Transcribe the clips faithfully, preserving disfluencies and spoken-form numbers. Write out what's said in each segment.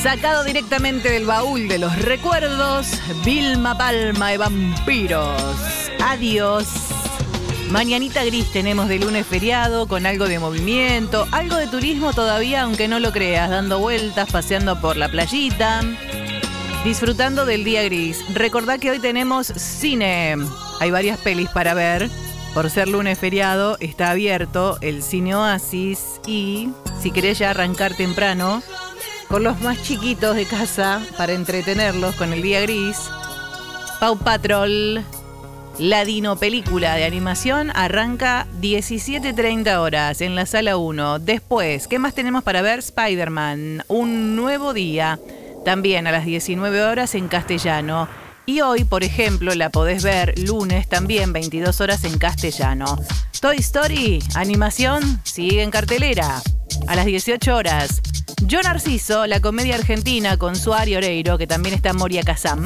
Sacado directamente del baúl de los recuerdos, Vilma Palma de Vampiros. Adiós. Mañanita gris tenemos de lunes feriado, con algo de movimiento, algo de turismo todavía, aunque no lo creas, dando vueltas, paseando por la playita, disfrutando del día gris. Recordá que hoy tenemos cine. Hay varias pelis para ver. Por ser lunes feriado, está abierto el Cine Oasis y si querés ya arrancar temprano con los más chiquitos de casa para entretenerlos con el día gris, Paw Patrol, la Dino película de animación, arranca diecisiete treinta horas en la sala uno. Después, ¿qué más tenemos para ver? Spider-Man, un nuevo día, también a las diecinueve horas en castellano. Y hoy, por ejemplo, la podés ver lunes también, veintidós horas en castellano. Toy Story, animación, sigue en cartelera. A las dieciocho horas. Yo Narciso, la comedia argentina con Suárez Oreiro, que también está Moria Kazam.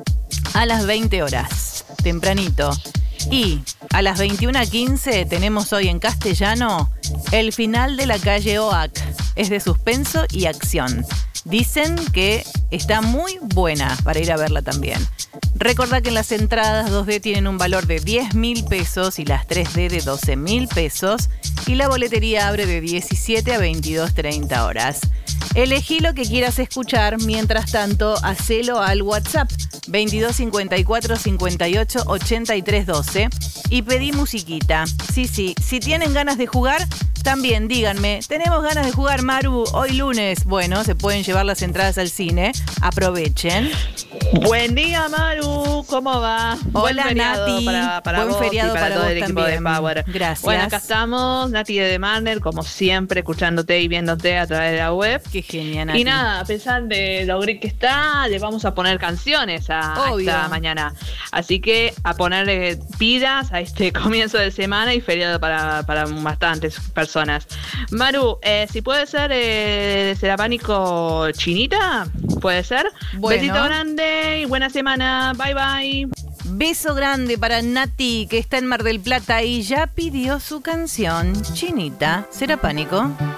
A las veinte horas, tempranito. Y a las veintiuna quince tenemos hoy en castellano El final de la calle Oak. Es de suspenso y acción. Dicen que está muy buena para ir a verla también. Recordá que las entradas dos D tienen un valor de diez mil pesos y las tres D de doce mil pesos. Y la boletería abre de diecisiete a veintidós treinta horas. Elegí lo que quieras escuchar, mientras tanto, hacelo al WhatsApp veintidós cincuenta y cuatro cincuenta y ocho ochenta y tres doce y pedí musiquita. Sí, sí, si tienen ganas de jugar, también díganme, tenemos ganas de jugar, Maru, hoy lunes. Bueno, se pueden llevar las entradas al cine, aprovechen. Buen día, Maru, ¿cómo va? Hola, Buen Nati. Para, para Buen vos feriado y para, para todo vos el equipo también. de Power. Gracias. Bueno, acá estamos, Nati de Demander, como siempre, escuchándote y viéndote a través de la web. Qué genial, Nati. Y nada, a pesar de lo gris que está, le vamos a poner canciones a, a esta mañana. Así que a ponerle pilas a este comienzo de semana y feriado para, para bastantes personas. Maru, eh, si puede ser eh, Serapánico Chinita, ¿puede ser? Bueno. Besito grande y buena semana. Bye, bye. Beso grande para Nati, que está en Mar del Plata y ya pidió su canción, Chinita. ¿Será pánico?